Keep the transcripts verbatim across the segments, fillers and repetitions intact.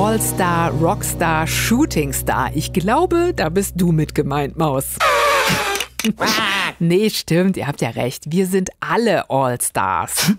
All-Star, Rockstar, Shootingstar. Ich glaube, da bist du mit gemeint, Maus. Nee, stimmt, ihr habt ja recht. Wir sind alle All-Stars.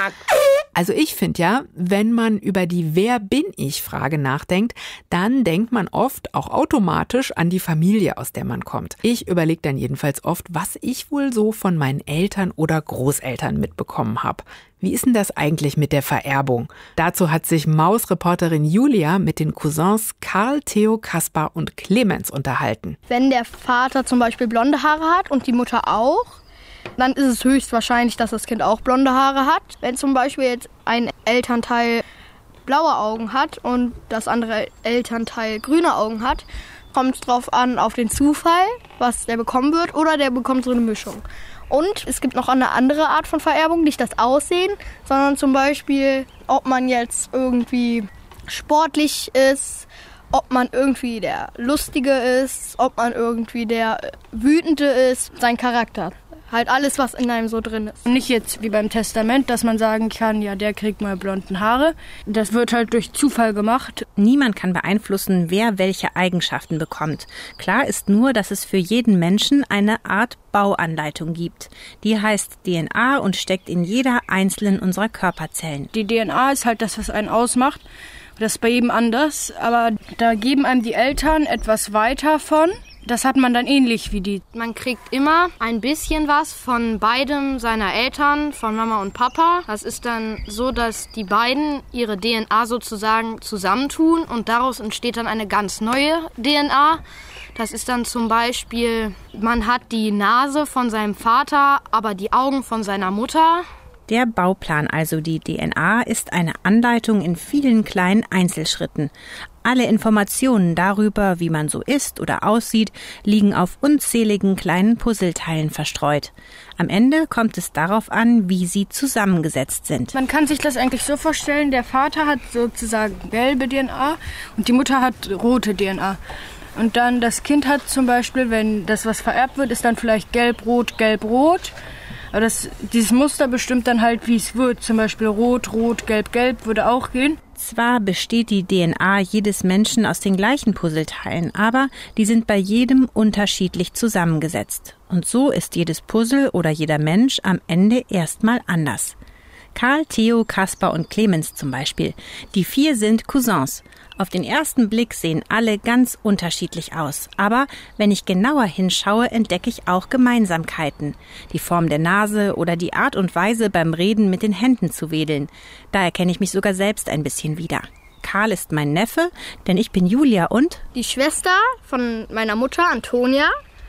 Also ich finde ja, wenn man über die Wer-bin-ich-Frage nachdenkt, dann denkt man oft auch automatisch an die Familie, aus der man kommt. Ich überlege dann jedenfalls oft, was ich wohl so von meinen Eltern oder Großeltern mitbekommen habe. Wie ist denn das eigentlich mit der Vererbung? Dazu hat sich Maus-Reporterin Julia mit den Cousins Karl, Theo, Kaspar und Clemens unterhalten. Wenn der Vater zum Beispiel blonde Haare hat und die Mutter auch, dann ist es höchstwahrscheinlich, dass das Kind auch blonde Haare hat. Wenn zum Beispiel jetzt ein Elternteil blaue Augen hat und das andere Elternteil grüne Augen hat, kommt es drauf an, auf den Zufall, was der bekommen wird, oder der bekommt so eine Mischung. Und es gibt noch eine andere Art von Vererbung, nicht das Aussehen, sondern zum Beispiel, ob man jetzt irgendwie sportlich ist, ob man irgendwie der Lustige ist, ob man irgendwie der Wütende ist, sein Charakter. Halt alles, was in einem so drin ist. Nicht jetzt wie beim Testament, dass man sagen kann, ja, der kriegt mal blonden Haare. Das wird halt durch Zufall gemacht. Niemand kann beeinflussen, wer welche Eigenschaften bekommt. Klar ist nur, dass es für jeden Menschen eine Art Bauanleitung gibt. Die heißt D N A und steckt in jeder einzelnen unserer Körperzellen. Die D N A ist halt das, was einen ausmacht. Das ist bei jedem anders, aber da geben einem die Eltern etwas weiter von. Das hat man dann ähnlich wie die. Man kriegt immer ein bisschen was von beidem seiner Eltern, von Mama und Papa. Das ist dann so, dass die beiden ihre D N A sozusagen zusammentun und daraus entsteht dann eine ganz neue D N A. Das ist dann zum Beispiel, man hat die Nase von seinem Vater, aber die Augen von seiner Mutter. Der Bauplan, also die D N A, ist eine Anleitung in vielen kleinen Einzelschritten. Alle Informationen darüber, wie man so ist oder aussieht, liegen auf unzähligen kleinen Puzzleteilen verstreut. Am Ende kommt es darauf an, wie sie zusammengesetzt sind. Man kann sich das eigentlich so vorstellen, der Vater hat sozusagen gelbe D N A und die Mutter hat rote D N A. Und dann das Kind hat zum Beispiel, wenn das was vererbt wird, ist dann vielleicht gelb-rot, gelb-rot. Aber das, dieses Muster bestimmt dann halt, wie es wird. Zum Beispiel rot, rot, gelb, gelb würde auch gehen. Zwar besteht die D N A jedes Menschen aus den gleichen Puzzleteilen, aber die sind bei jedem unterschiedlich zusammengesetzt. Und so ist jedes Puzzle oder jeder Mensch am Ende erstmal anders. Karl, Theo, Kaspar und Clemens zum Beispiel. Die vier sind Cousins. Auf den ersten Blick sehen alle ganz unterschiedlich aus. Aber wenn ich genauer hinschaue, entdecke ich auch Gemeinsamkeiten. Die Form der Nase oder die Art und Weise, beim Reden mit den Händen zu wedeln. Da erkenne ich mich sogar selbst ein bisschen wieder. Karl ist mein Neffe, denn ich bin Julia und die Schwester von meiner Mutter, Antonia.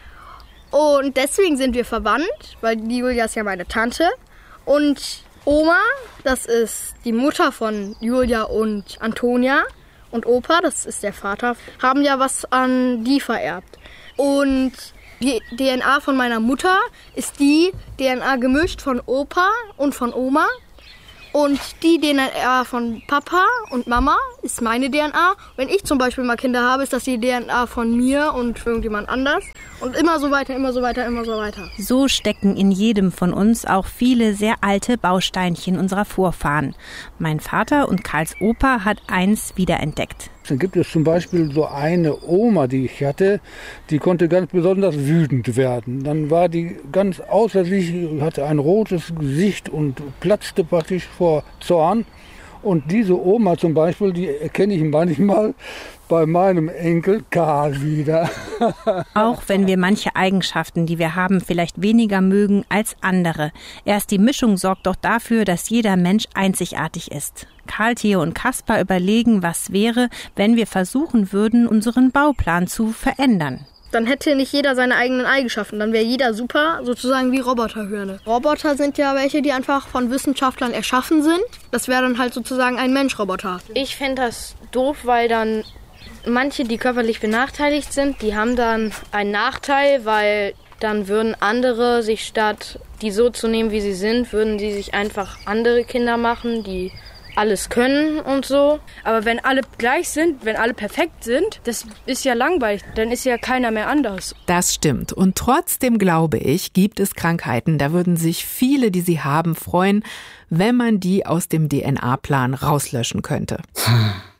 Und deswegen sind wir verwandt, weil die Julia ist ja meine Tante. Und Oma, das ist die Mutter von Julia und Antonia. Und Opa, das ist der Vater, haben ja was an die vererbt. Und die D N A von meiner Mutter ist die D N A gemischt von Opa und von Oma. Und die D N A von Papa und Mama ist meine D N A. Wenn ich zum Beispiel mal Kinder habe, ist das die D N A von mir und irgendjemand anders. Und immer so weiter, immer so weiter, immer so weiter. So stecken in jedem von uns auch viele sehr alte Bausteinchen unserer Vorfahren. Mein Vater und Karls Opa hat eins wiederentdeckt. Dann gibt es zum Beispiel so eine Oma, die ich hatte, die konnte ganz besonders wütend werden. Dann war die ganz außer sich, hatte ein rotes Gesicht und platzte praktisch vor Zorn. Und diese Oma zum Beispiel, die erkenne ich manchmal bei meinem Enkel Karl wieder. Auch wenn wir manche Eigenschaften, die wir haben, vielleicht weniger mögen als andere. Erst die Mischung sorgt doch dafür, dass jeder Mensch einzigartig ist. Karl, Theo und Kaspar überlegen, was wäre, wenn wir versuchen würden, unseren Bauplan zu verändern. Dann hätte nicht jeder seine eigenen Eigenschaften. Dann wäre jeder super, sozusagen wie Roboterhirne. Roboter sind ja welche, die einfach von Wissenschaftlern erschaffen sind. Das wäre dann halt sozusagen ein Mensch-Roboter. Ich fände das doof, weil dann manche, die körperlich benachteiligt sind, die haben dann einen Nachteil, weil dann würden andere sich statt die so zu nehmen, wie sie sind, würden die sich einfach andere Kinder machen, die alles können und so. Aber wenn alle gleich sind, wenn alle perfekt sind, das ist ja langweilig. Dann ist ja keiner mehr anders. Das stimmt. Und trotzdem glaube ich, gibt es Krankheiten, da würden sich viele, die sie haben, freuen, wenn man die aus dem D N A-Plan rauslöschen könnte.